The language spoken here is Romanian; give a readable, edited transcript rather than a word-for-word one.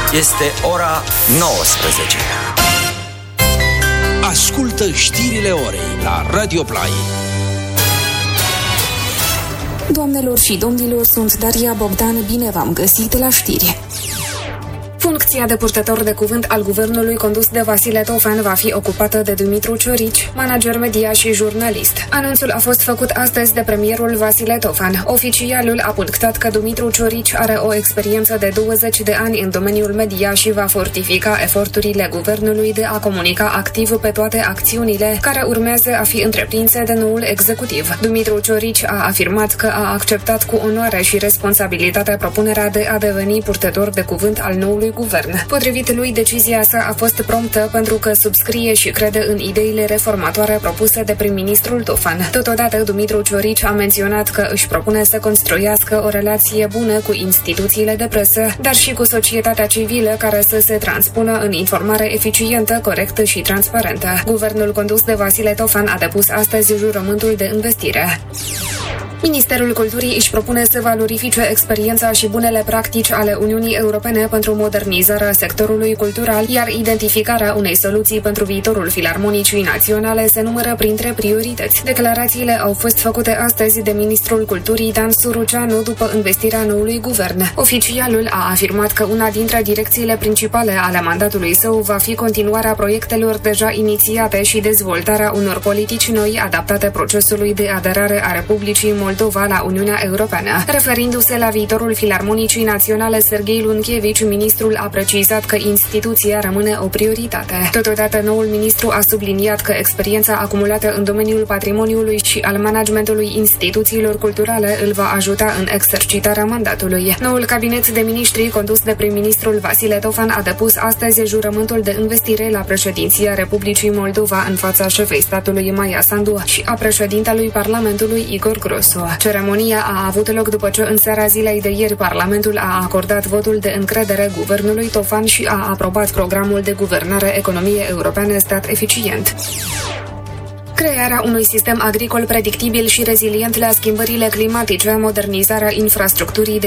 Este ora 19. Ascultă știrile orei la Radio Play. Doamnelor și domnilor, sunt Daria Bogdan, bine v-am găsit la știri. Funcția de purtător de cuvânt al guvernului condus de Vasile Tofan va fi ocupată de Dumitru Ciorici, manager media și jurnalist. Anunțul a fost făcut astăzi de premierul Vasile Tofan. Oficialul a punctat că Dumitru Ciorici are o experiență de 20 de ani în domeniul media și va fortifica eforturile guvernului de a comunica activ pe toate acțiunile care urmează a fi întreprinse de noul executiv. Dumitru Ciorici a afirmat că a acceptat cu onoare și responsabilitate propunerea de a deveni purtător de cuvânt al noului guvern. Potrivit lui, decizia sa a fost promptă pentru că subscrie și crede în ideile reformatoare propuse de prim-ministrul Tofan. Totodată, Dumitru Ciorici a menționat că își propune să construiască o relație bună cu instituțiile de presă, dar și cu societatea civilă care să se transpună în informare eficientă, corectă și transparentă. Guvernul condus de Vasile Tofan a depus astăzi jurământul de investire. Ministerul Culturii își propune să valorifice experiența și bunele practici ale Uniunii Europene pentru modernizarea sectorului cultural, iar identificarea unei soluții pentru viitorul Filarmonicii Naționale se numără printre priorități. Declarațiile au fost făcute astăzi de ministrul Culturii Dan Suruceanu după investirea noului guvern. Oficialul a afirmat că una dintre direcțiile principale ale mandatului său va fi continuarea proiectelor deja inițiate și dezvoltarea unor politici noi adaptate procesului de aderare a Republicii Moldova la Uniunea Europeană. Referindu-se la viitorul Filarmonicii Naționale, Serghei Lunchevici, ministrul a precizat că instituția rămâne o prioritate. Totodată, noul ministru a subliniat că experiența acumulată în domeniul patrimoniului și al managementului instituțiilor culturale îl va ajuta în exercitarea mandatului. Noul cabinet de miniștri, condus de prim-ministrul Vasile Tofan, a depus astăzi jurământul de investire la președinția Republicii Moldova în fața șefei statului Maia Sandu și a președintelui Parlamentului Igor Grosu. Ceremonia a avut loc după ce în seara zilei de ieri Parlamentul a acordat votul de încredere guvernului Tofan și a aprobat programul de guvernare economie europene stat eficient. Crearea unui sistem agricol predictibil și rezilient la schimbările climatice, modernizarea infrastructurii de